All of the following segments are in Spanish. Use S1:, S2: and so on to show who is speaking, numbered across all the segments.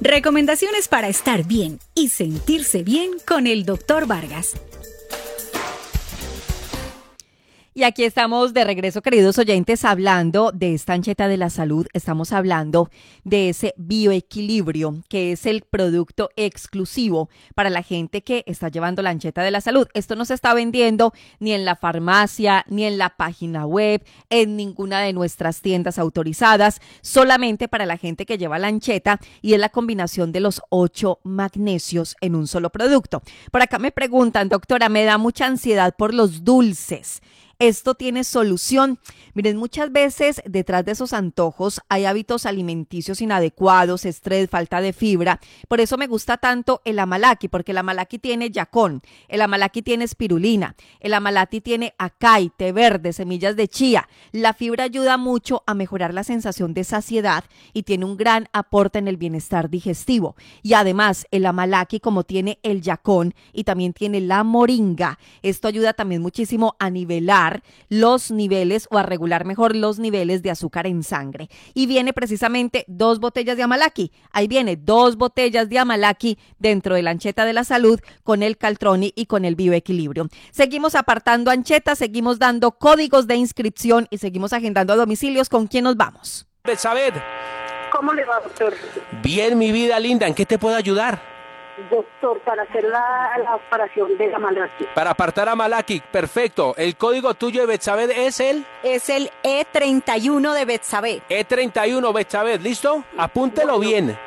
S1: Recomendaciones para estar bien y sentirse bien con el Dr. Vargas.
S2: Y aquí estamos de regreso, queridos oyentes, hablando de esta ancheta de la salud. Estamos hablando de ese bioequilibrio, que es el producto exclusivo para la gente que está llevando la ancheta de la salud. Esto no se está vendiendo ni en la farmacia, ni en la página web, en ninguna de nuestras tiendas autorizadas, solamente para la gente que lleva la ancheta, y es la combinación de los 8 magnesios en un solo producto. Por acá me preguntan, doctora, me da mucha ansiedad por los dulces. ¿Esto tiene solución? Miren, muchas veces detrás de esos antojos hay hábitos alimenticios inadecuados, estrés, falta de fibra. Por eso me gusta tanto el amalaki, porque el amalaki tiene yacón, el amalaki tiene espirulina, el amalaki tiene acai, té verde, semillas de chía. La fibra ayuda mucho a mejorar la sensación de saciedad y tiene un gran aporte en el bienestar digestivo. Y además, el amalaki, como tiene el yacón y también tiene la moringa, esto ayuda también muchísimo a nivelar los niveles, o a regular mejor los niveles de azúcar en sangre. Y viene precisamente 2 botellas de amalaki. Ahí viene 2 botellas de amalaki dentro de la ancheta de la salud, con el Caltroni y con el bioequilibrio. Seguimos apartando anchetas, seguimos dando códigos de inscripción y seguimos agendando a domicilios. ¿Con quién nos vamos?
S3: Betsabé.
S4: ¿Cómo le va, doctor?
S3: Bien, mi vida linda, ¿en qué te puedo ayudar?
S4: Doctor, para hacer la operación de la amalaki.
S3: Para apartar amalaki, perfecto. El código tuyo de Betsabé es el...
S5: Es el E31 de Betsabé.
S3: E31, Betsabé, ¿listo? Apúntelo bien.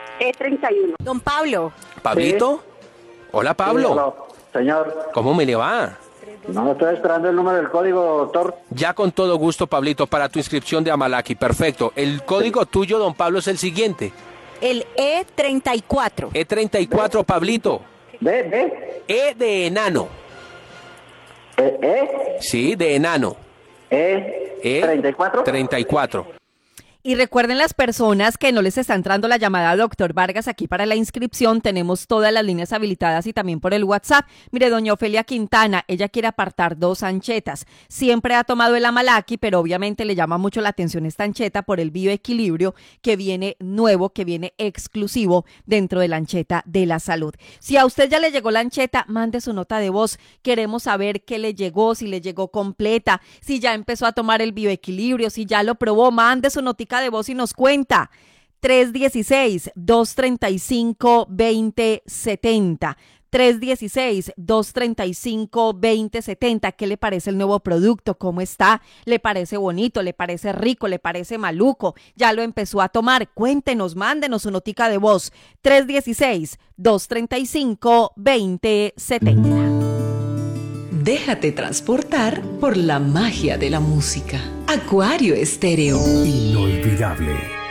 S4: E31.
S5: Don Pablo.
S3: ¿Pablito?
S6: Sí.
S3: Hola, Pablo.
S6: Sí, hola, señor.
S3: ¿Cómo me le va?
S6: No, estoy esperando el número del código, doctor.
S3: Ya con todo gusto, Pablito, para tu inscripción de amalaki, perfecto. El código tuyo, don Pablo, es el siguiente.
S5: El E34.
S3: E34, Pablito.
S6: ¿Ve?
S3: E de enano. Sí, de enano.
S6: ¿34?
S3: 34.
S2: Y recuerden, las personas que no les está entrando la llamada a Dr. Vargas aquí para la inscripción, tenemos todas las líneas habilitadas y también por el WhatsApp. Mire, doña Ofelia Quintana, ella quiere apartar 2 anchetas. Siempre ha tomado el amalaki, pero obviamente le llama mucho la atención esta ancheta por el bioequilibrio que viene nuevo, que viene exclusivo dentro de la ancheta de la salud. Si a usted ya le llegó la ancheta, mande su nota de voz. Queremos saber qué le llegó, si le llegó completa, si ya empezó a tomar el bioequilibrio, si ya lo probó. Mande su notica de voz y nos cuenta. 316-235-2070. 316-235-2070. ¿Qué le parece el nuevo producto? ¿Cómo está? ¿Le parece bonito? ¿Le parece rico? ¿Le parece maluco? ¿Ya lo empezó a tomar? Cuéntenos, mándenos su notica de voz. 316-235-2070.
S7: Déjate transportar por la magia de la música. Acuario Estéreo.
S8: Inolvidable.